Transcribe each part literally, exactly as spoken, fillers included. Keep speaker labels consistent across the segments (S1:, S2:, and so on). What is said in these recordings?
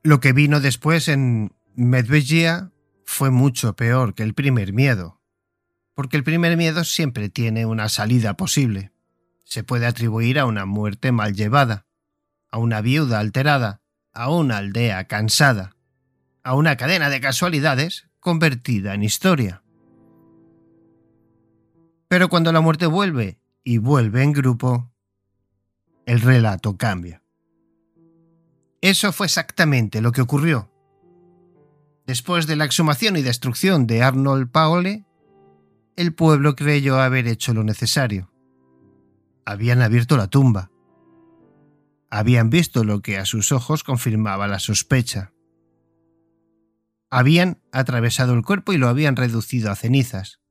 S1: Lo que vino después en Medvedía fue mucho peor que el primer miedo, porque el primer miedo siempre tiene una salida posible. Se puede atribuir a una muerte mal llevada, a una viuda alterada, a una aldea cansada, a una cadena de casualidades convertida en historia. Pero cuando la muerte vuelve, y vuelve en grupo, el relato cambia. Eso fue exactamente lo que ocurrió. Después de la exhumación y destrucción de Arnold Paole, el pueblo creyó haber hecho lo necesario. Habían abierto la tumba. Habían visto lo que a sus ojos confirmaba la sospecha. Habían atravesado el cuerpo y lo habían reducido a cenizas.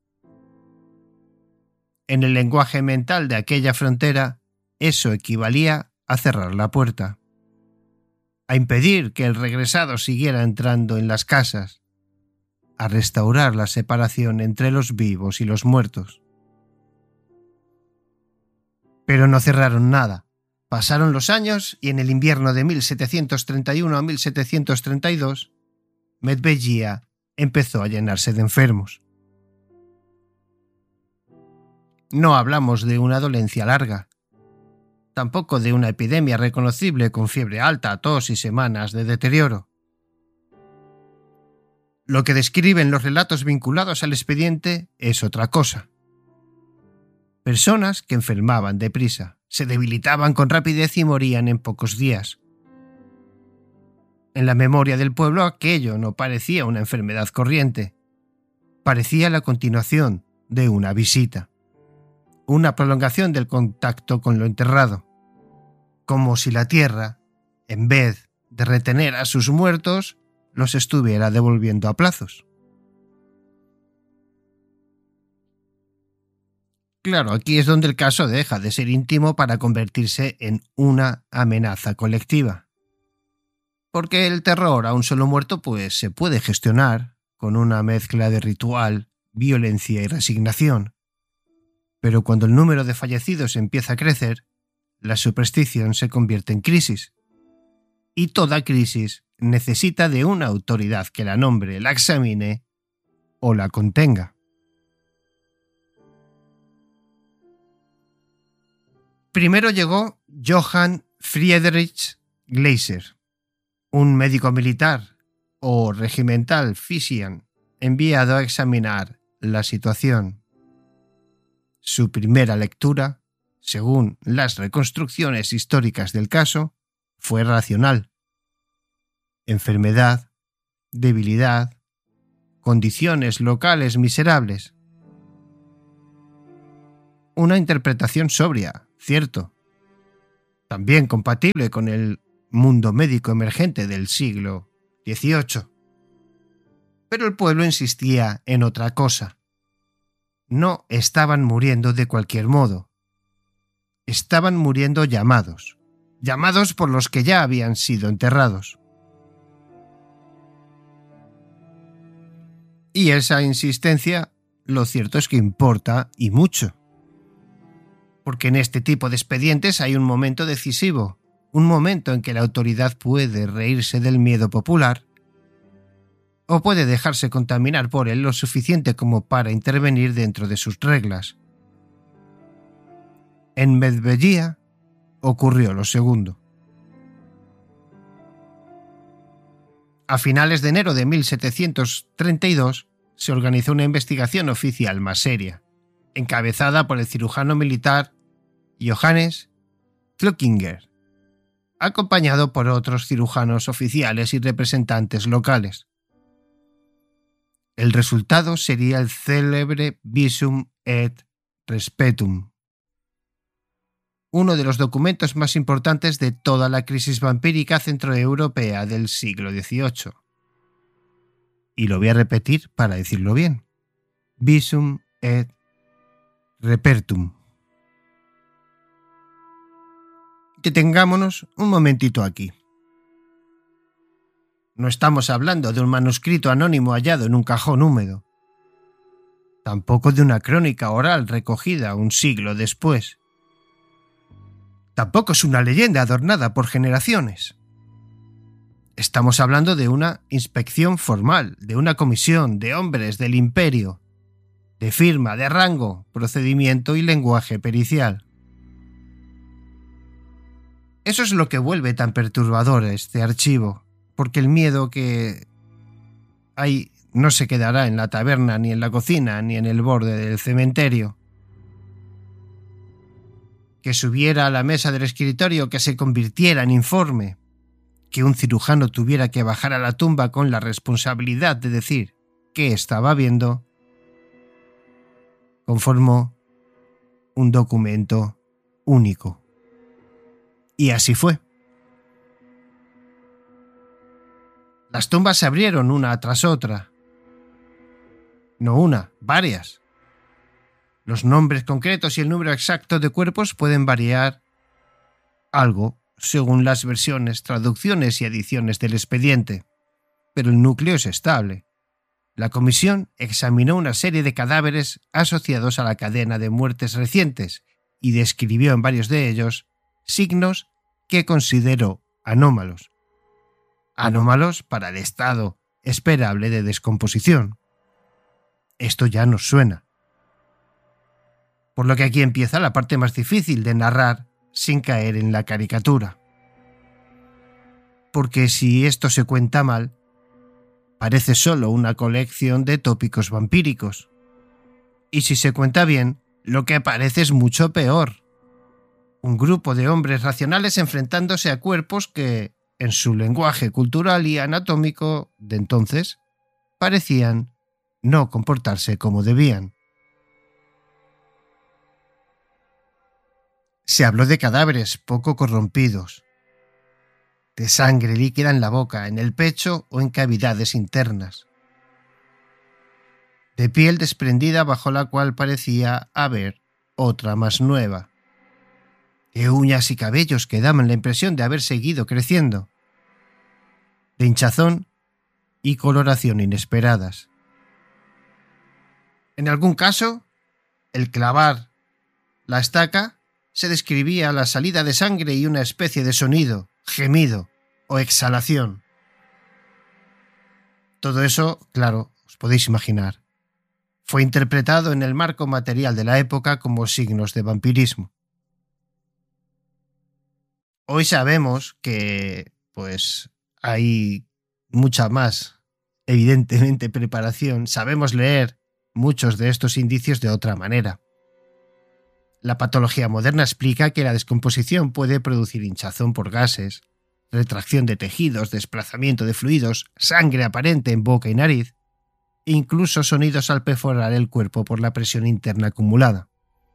S1: En el lenguaje mental de aquella frontera, eso equivalía a cerrar la puerta, a impedir que el regresado siguiera entrando en las casas, a restaurar la separación entre los vivos y los muertos. Pero no cerraron nada. Pasaron los años y en el invierno de mil setecientos treinta y uno a mil setecientos treinta y dos, Medvedía empezó a llenarse de enfermos. No hablamos de una dolencia larga, tampoco de una epidemia reconocible con fiebre alta, tos y semanas de deterioro. Lo que describen los relatos vinculados al expediente es otra cosa. Personas que enfermaban deprisa, se debilitaban con rapidez y morían en pocos días. En la memoria del pueblo aquello no parecía una enfermedad corriente, parecía la continuación de una visita, una prolongación del contacto con lo enterrado, como si la tierra, en vez de retener a sus muertos, los estuviera devolviendo a plazos. Claro, aquí es donde el caso deja de ser íntimo para convertirse en una amenaza colectiva. Porque el terror a un solo muerto pues se puede gestionar con una mezcla de ritual, violencia y resignación. Pero cuando el número de fallecidos empieza a crecer, la superstición se convierte en crisis. Y toda crisis necesita de una autoridad que la nombre, la examine o la contenga. Primero llegó Johann Friedrich Gleiser, un médico militar o regimental Physician enviado a examinar la situación. Su primera lectura, según las reconstrucciones históricas del caso, fue racional. Enfermedad, debilidad, condiciones locales miserables. Una interpretación sobria, cierto, también compatible con el mundo médico emergente del siglo dieciocho. Pero el pueblo insistía en otra cosa. No estaban muriendo de cualquier modo. Estaban muriendo llamados, llamados por los que ya habían sido enterrados. Y esa insistencia, lo cierto es que importa y mucho. Porque en este tipo de expedientes hay un momento decisivo, un momento en que la autoridad puede reírse del miedo popular o puede dejarse contaminar por él lo suficiente como para intervenir dentro de sus reglas. En Medvedía ocurrió lo segundo. A finales de enero de mil setecientos treinta y dos se organizó una investigación oficial más seria, encabezada por el cirujano militar Johannes Kluckinger, acompañado por otros cirujanos oficiales y representantes locales. El resultado sería el célebre Visum et Respetum, uno de los documentos más importantes de toda la crisis vampírica centroeuropea del siglo dieciocho. Y lo voy a repetir para decirlo bien. Visum et Repertum. Detengámonos un momentito aquí. No estamos hablando de un manuscrito anónimo hallado en un cajón húmedo. Tampoco de una crónica oral recogida un siglo después. Tampoco es una leyenda adornada por generaciones. Estamos hablando de una inspección formal, de una comisión de hombres del imperio, de firma, de rango, procedimiento y lenguaje pericial. Eso es lo que vuelve tan perturbador este archivo, porque el miedo que hay no se quedará en la taberna, ni en la cocina, ni en el borde del cementerio. Que subiera a la mesa del escritorio, que se convirtiera en informe, que un cirujano tuviera que bajar a la tumba con la responsabilidad de decir qué estaba viendo, conformó un documento único. Y así fue. Las tumbas se abrieron una tras otra. No una, varias. Los nombres concretos y el número exacto de cuerpos pueden variar algo según las versiones, traducciones y ediciones del expediente, pero el núcleo es estable. La comisión examinó una serie de cadáveres asociados a la cadena de muertes recientes y describió en varios de ellos signos que consideró anómalos. Anómalos para el estado esperable de descomposición. Esto ya nos suena. Por lo que aquí empieza la parte más difícil de narrar sin caer en la caricatura. Porque si esto se cuenta mal, parece solo una colección de tópicos vampíricos. Y si se cuenta bien, lo que parece es mucho peor. Un grupo de hombres racionales enfrentándose a cuerpos que, en su lenguaje cultural y anatómico de entonces, parecían no comportarse como debían. Se habló de cadáveres poco corrompidos, de sangre líquida en la boca, en el pecho o en cavidades internas, de piel desprendida bajo la cual parecía haber otra más nueva, de uñas y cabellos que daban la impresión de haber seguido creciendo, de hinchazón y coloración inesperadas. En algún caso, el clavar la estaca se describía la salida de sangre y una especie de sonido, gemido o exhalación. Todo eso, claro, os podéis imaginar, fue interpretado en el marco material de la época como signos de vampirismo. Hoy sabemos que, pues, hay mucha más, evidentemente, preparación. Sabemos leer muchos de estos indicios de otra manera. La patología moderna explica que la descomposición puede producir hinchazón por gases, retracción de tejidos, desplazamiento de fluidos, sangre aparente en boca y nariz, e incluso sonidos al perforar el cuerpo por la presión interna acumulada.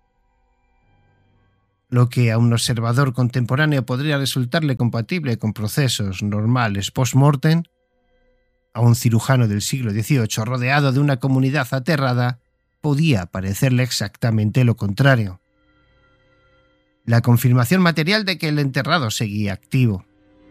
S1: Lo que a un observador contemporáneo podría resultarle compatible con procesos normales post-mortem, a un cirujano del siglo dieciocho rodeado de una comunidad aterrada podía parecerle exactamente lo contrario. La confirmación material de que el enterrado seguía activo.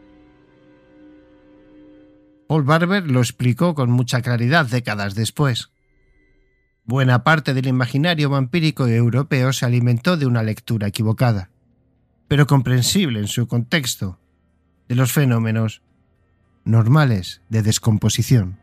S1: Paul Barber lo explicó con mucha claridad décadas después. Buena parte del imaginario vampírico europeo se alimentó de una lectura equivocada, pero comprensible en su contexto, de los fenómenos normales de descomposición.